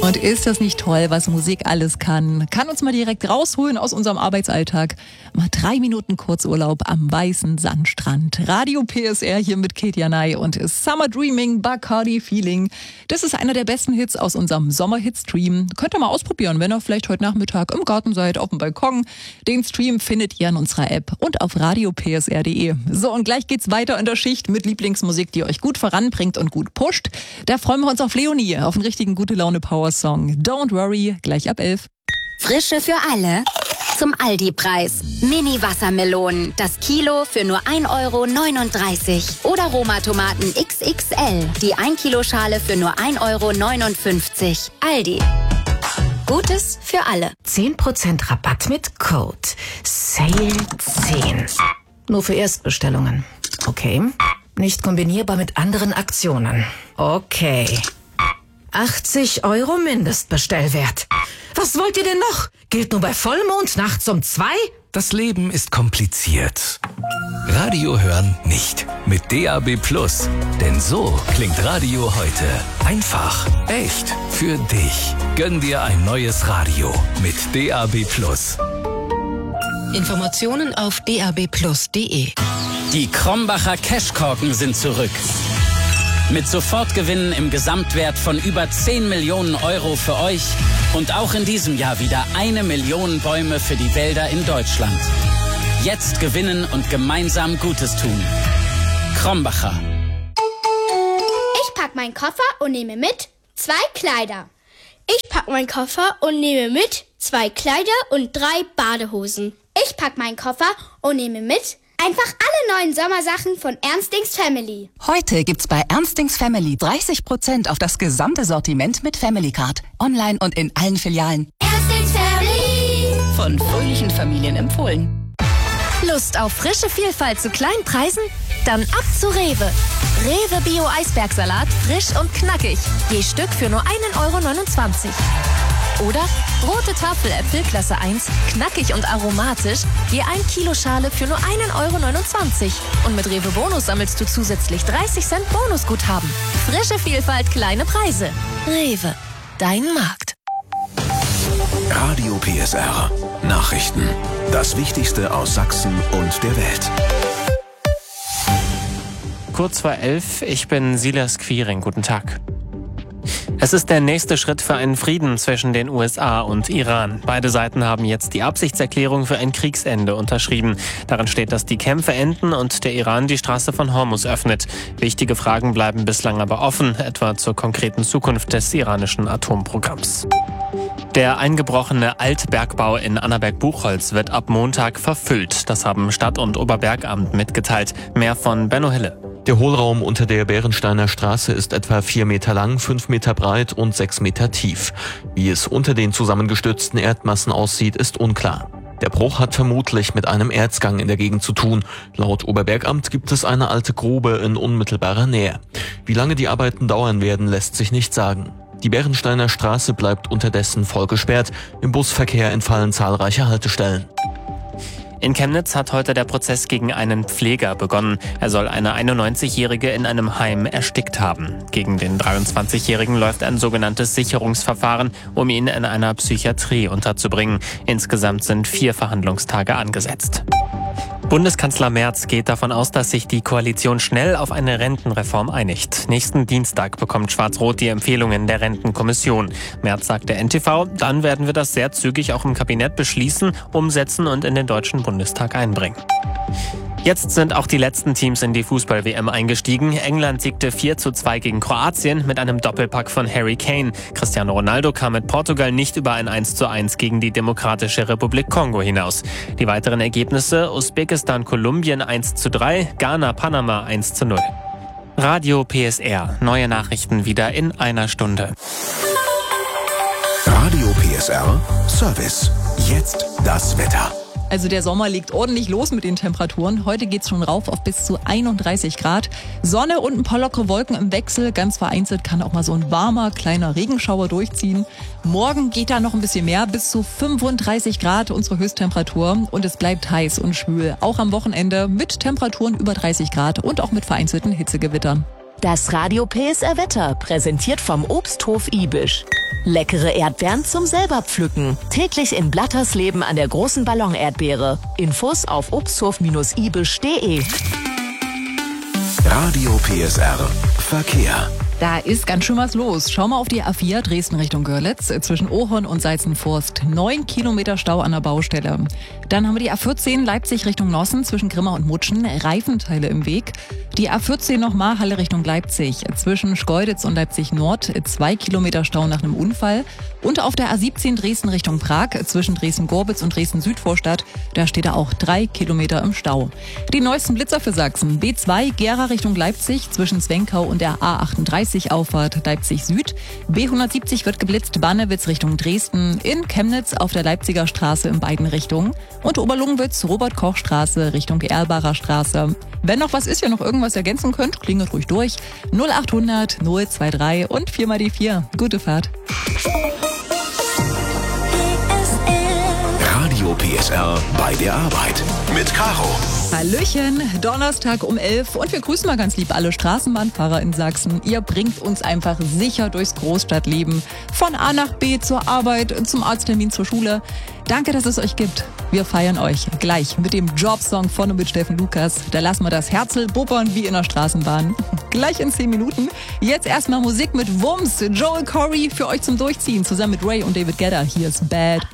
Und ist das nicht toll, was Musik alles kann? Kann uns mal direkt rausholen aus unserem Arbeitsalltag. Mal 3 Minuten Kurzurlaub am weißen Sandstrand. Radio PSR hier mit Kate Janay und Summer Dreaming, Bacardi Feeling. Das ist einer der besten Hits aus unserem Sommerhit-Stream. Könnt ihr mal ausprobieren, wenn ihr vielleicht heute Nachmittag im Garten seid, auf dem Balkon. Den Stream findet ihr in unserer App und auf radiopsr.de. So, und gleich geht's weiter in der Schicht mit Lieblingsmusik, die euch gut voranbringt und gut pusht. Da freuen wir uns auf Leonie, auf einen richtigen Gute-Laune-Power-Song. Don't Worry, gleich ab 11. Frische für alle. Zum Aldi-Preis. Mini-Wassermelonen. Das Kilo für nur 1,39 €. Oder Roma-Tomaten XXL. Die 1-Kilo-Schale für nur 1,59 €. Aldi. Gutes für alle. 10% Rabatt mit Code SALE10. Nur für Erstbestellungen. Okay. Nicht kombinierbar mit anderen Aktionen. Okay. 80 € Mindestbestellwert. Was wollt ihr denn noch? Gilt nur bei Vollmond nachts um 2? Das Leben ist kompliziert. Radio hören nicht. Mit DAB+. Denn so klingt Radio heute. Einfach, echt, für dich. Gönn dir ein neues Radio mit DAB+. Informationen auf dabplus.de. Die Krombacher Cashkorken sind zurück. Mit Sofortgewinnen im Gesamtwert von über 10 Millionen € für euch und auch in diesem Jahr wieder 1 Million Bäume für die Wälder in Deutschland. Jetzt gewinnen und gemeinsam Gutes tun. Krombacher. Ich pack meinen Koffer und nehme mit 2 Kleider. Ich pack meinen Koffer und nehme mit 2 Kleider und 3 Badehosen. Ich pack meinen Koffer und nehme mit einfach alle neuen Sommersachen von Ernstings Family. Heute gibt's bei Ernstings Family 30% auf das gesamte Sortiment mit Family Card. Online und in allen Filialen. Ernstings Family. Von fröhlichen Familien empfohlen. Lust auf frische Vielfalt zu kleinen Preisen? Dann ab zu Rewe. Rewe Bio Eisbergsalat, frisch und knackig. Je Stück für nur 1,29 €. Oder rote Tafeläpfel Klasse 1, knackig und aromatisch, je 1 Kilo Schale für nur 1,29 €. Und mit Rewe Bonus sammelst du zusätzlich 30 Cent Bonusguthaben. Frische Vielfalt, kleine Preise. Rewe, dein Markt. Radio PSR. Nachrichten. Das Wichtigste aus Sachsen und der Welt. Kurz vor 11, ich bin Silas Quiring. Guten Tag. Es ist der nächste Schritt für einen Frieden zwischen den USA und Iran. Beide Seiten haben jetzt die Absichtserklärung für ein Kriegsende unterschrieben. Darin steht, dass die Kämpfe enden und der Iran die Straße von Hormuz öffnet. Wichtige Fragen bleiben bislang aber offen, etwa zur konkreten Zukunft des iranischen Atomprogramms. Der eingebrochene Altbergbau in Annaberg-Buchholz wird ab Montag verfüllt. Das haben Stadt- und Oberbergamt mitgeteilt. Mehr von Benno Hille. Der Hohlraum unter der Bärensteiner Straße ist etwa 4 Meter lang, 5 Meter breit und 6 Meter tief. Wie es unter den zusammengestürzten Erdmassen aussieht, ist unklar. Der Bruch hat vermutlich mit einem Erzgang in der Gegend zu tun. Laut Oberbergamt gibt es eine alte Grube in unmittelbarer Nähe. Wie lange die Arbeiten dauern werden, lässt sich nicht sagen. Die Bärensteiner Straße bleibt unterdessen voll gesperrt. Im Busverkehr entfallen zahlreiche Haltestellen. In Chemnitz hat heute der Prozess gegen einen Pfleger begonnen. Er soll eine 91-Jährige in einem Heim erstickt haben. Gegen den 23-Jährigen läuft ein sogenanntes Sicherungsverfahren, um ihn in einer Psychiatrie unterzubringen. Insgesamt sind 4 Verhandlungstage angesetzt. Bundeskanzler Merz geht davon aus, dass sich die Koalition schnell auf eine Rentenreform einigt. Nächsten Dienstag bekommt Schwarz-Rot die Empfehlungen der Rentenkommission. Merz sagt der NTV, dann werden wir das sehr zügig auch im Kabinett beschließen, umsetzen und in den Deutschen Bundestag einbringen. Jetzt sind auch die letzten Teams in die Fußball-WM eingestiegen. England siegte 4:2 gegen Kroatien mit einem Doppelpack von Harry Kane. Cristiano Ronaldo kam mit Portugal nicht über ein 1:1 gegen die Demokratische Republik Kongo hinaus. Die weiteren Ergebnisse: Usbekistan-Kolumbien 1:3, Ghana-Panama 1:0. Radio PSR. Neue Nachrichten wieder in einer Stunde. Radio PSR Service. Jetzt das Wetter. Also der Sommer legt ordentlich los mit den Temperaturen. Heute geht's schon rauf auf bis zu 31 Grad. Sonne und ein paar lockere Wolken im Wechsel. Ganz vereinzelt kann auch mal so ein warmer, kleiner Regenschauer durchziehen. Morgen geht da noch ein bisschen mehr, bis zu 35 Grad unsere Höchsttemperatur. Und es bleibt heiß und schwül. Auch am Wochenende mit Temperaturen über 30 Grad und auch mit vereinzelten Hitzegewittern. Das Radio PSR Wetter, präsentiert vom Obsthof Ibisch. Leckere Erdbeeren zum selber pflücken. Täglich in Blattersleben an der großen Ballon-Erdbeere. Infos auf obsthof-ibisch.de. Radio PSR Verkehr. Da ist ganz schön was los. Schau mal auf die A4 Dresden Richtung Görlitz. Zwischen Ohorn und Seizenforst 9 Kilometer Stau an der Baustelle. Dann haben wir die A14 Leipzig Richtung Nossen zwischen Grimma und Mutschen. Reifenteile im Weg. Die A14 nochmal Halle Richtung Leipzig. Zwischen Schkeuditz und Leipzig Nord 2 Kilometer Stau nach einem Unfall. Und auf der A17 Dresden Richtung Prag zwischen Dresden-Gorbitz und Dresden-Südvorstadt. Da steht er auch 3 Kilometer im Stau. Die neuesten Blitzer für Sachsen. B2 Gera Richtung Leipzig zwischen Zwenkau und der A38 Auffahrt Leipzig Süd. B170 wird geblitzt Bannewitz Richtung Dresden. In Chemnitz auf der Leipziger Straße in beiden Richtungen. Und Oberlungenwitz Robert-Koch-Straße Richtung Erlbacher Straße. Wenn noch was ist, ihr noch irgendwas ergänzen könnt, klingelt ruhig durch. 0800 023 und 4 mal die 4. Gute Fahrt. Radio PSR bei der Arbeit mit Caro. Hallöchen, Donnerstag um 11 und wir grüßen mal ganz lieb alle Straßenbahnfahrer in Sachsen. Ihr bringt uns einfach sicher durchs Großstadtleben. Von A nach B zur Arbeit, zum Arzttermin, zur Schule. Danke, dass es euch gibt. Wir feiern euch gleich mit dem Jobsong von und mit Steffen Lukas. Da lassen wir das Herzl bubbern wie in der Straßenbahn. Gleich in 10 Minuten. Jetzt erstmal Musik mit Wumms. Joel Corey für euch zum Durchziehen. Zusammen mit Ray und David Guetta. Hier ist Bad.